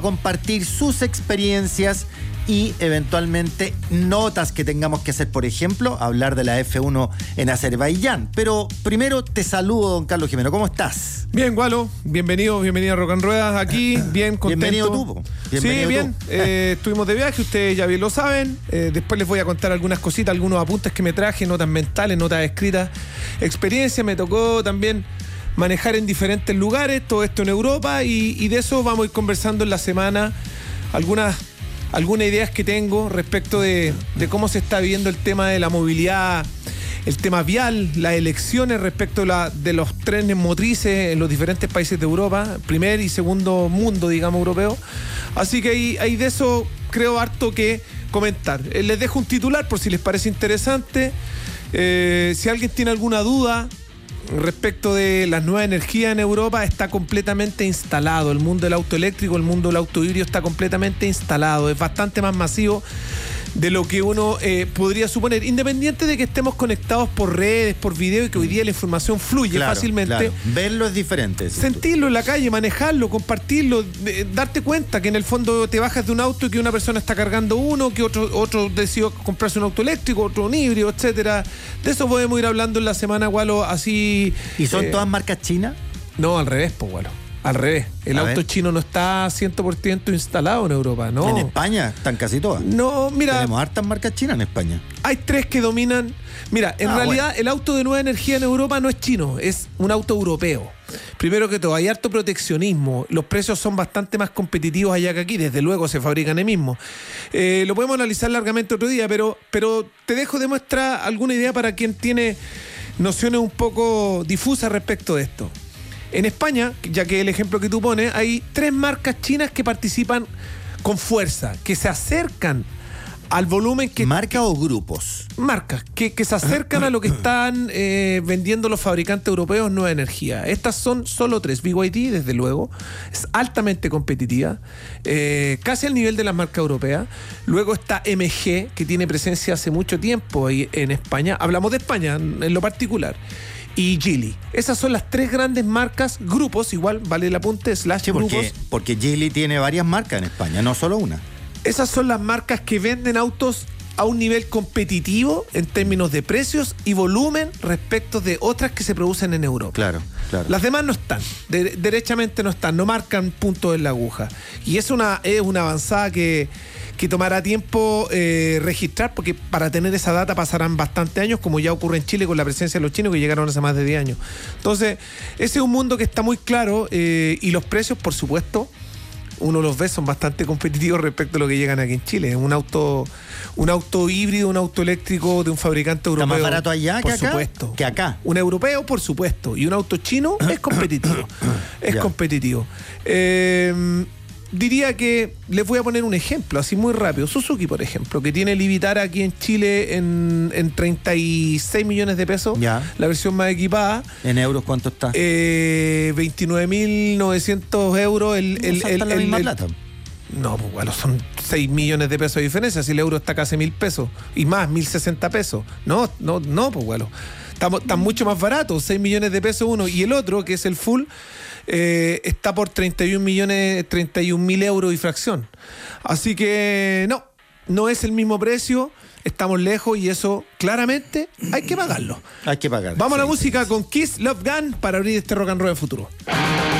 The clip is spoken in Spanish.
compartir sus experiencias y eventualmente notas que tengamos que hacer. Por ejemplo, hablar de la F1 en Azerbaiyán. Pero primero te saludo, don Carlos Jimeno. ¿Cómo estás? Bien, Gualo. Bienvenido a Rock and Ruedas. Aquí, bien contento. Bienvenido tú. Sí, bien. Estuvimos de viaje, ustedes ya bien lo saben. Después les voy a contar algunas cositas, algunos apuntes que me traje, notas mentales, notas escritas, experiencia. Me tocó también manejar en diferentes lugares, todo esto en Europa, y de eso vamos a ir conversando en la semana. Algunas ideas que tengo respecto de cómo se está viviendo el tema de la movilidad, el tema vial, las elecciones respecto de los trenes motrices en los diferentes países de Europa, primer y segundo mundo, digamos, europeo. Así que hay de eso, creo, harto que comentar. Les dejo un titular por si les parece interesante. Si alguien tiene alguna duda respecto de las nuevas energías en Europa, está completamente instalado. El mundo del auto eléctrico, el mundo del auto híbrido está completamente instalado. Es bastante más masivo de lo que uno podría suponer, independiente de que estemos conectados por redes, por video, y que hoy día la información fluye fácilmente. Claro. Verlo es diferente. Sentirlo en la calle, manejarlo, compartirlo, darte cuenta que en el fondo te bajas de un auto y que una persona está cargando uno, que otro decidió comprarse un auto eléctrico, otro un híbrido, etcétera. De eso podemos ir hablando en la semana, Gualo, así. ¿Y son todas marcas chinas? No, al revés, pues, Gualo. Al revés, el auto chino no está 100% instalado en Europa, ¿no? En España están casi todas. No, mira. Tenemos hartas marcas chinas en España. Hay tres que dominan. Mira, en realidad el auto de nueva energía en Europa no es chino, es un auto europeo. Primero que todo, hay harto proteccionismo. Los precios son bastante más competitivos allá que aquí. Desde luego se fabrican ahí mismo. Lo podemos analizar largamente otro día, pero te dejo de muestra alguna idea para quien tiene nociones un poco difusas respecto de esto. En España, ya que el ejemplo que tú pones, hay tres marcas chinas que participan con fuerza, que se acercan al volumen que... ¿Marcas o grupos? Marcas, que se acercan a lo que están vendiendo los fabricantes europeos nueva energía. Estas son solo tres. BYD, desde luego, es altamente competitiva, casi al nivel de las marcas europeas. Luego está MG, que tiene presencia hace mucho tiempo ahí en España. Hablamos de España en lo particular. Y Geely. Esas son las tres grandes marcas, grupos, igual vale el apunte, grupos. Porque Geely tiene varias marcas en España, no solo una. Esas son las marcas que venden autos a un nivel competitivo en términos de precios y volumen respecto de otras que se producen en Europa. Claro. Las demás no están, derechamente no están, no marcan puntos en la aguja. Y es una avanzada que tomará tiempo registrar, porque para tener esa data pasarán bastantes años, como ya ocurre en Chile con la presencia de los chinos que llegaron hace más de 10 años. Entonces, ese es un mundo que está muy claro, y los precios, por supuesto, uno los ve, son bastante competitivos respecto a lo que llegan aquí en Chile. Un auto híbrido, un auto eléctrico de un fabricante europeo. ¿Está más barato allá que acá? Por supuesto. Que acá. Un europeo, por supuesto. Y un auto chino es competitivo. Competitivo. Diría que les voy a poner un ejemplo, así muy rápido. Suzuki, por ejemplo, que tiene el Vitara aquí en Chile en 36 millones de pesos. Ya. La versión más equipada. ¿En euros cuánto está? 29.900 euros. ¿No la misma plata? No, pues bueno, son 6 millones de pesos de diferencia. Si el euro está casi 1.000 pesos. Y más, 1.060 pesos. No, pues bueno. Están mucho más baratos. 6 millones de pesos uno. Y el otro, que es el full, está por 31.000 euros y fracción. Así que no es el mismo precio, estamos lejos, y eso claramente hay que pagarlo. Hay que pagarlo. Vamos a la música con Kiss Love Gun para abrir este Rock and Roll de futuro.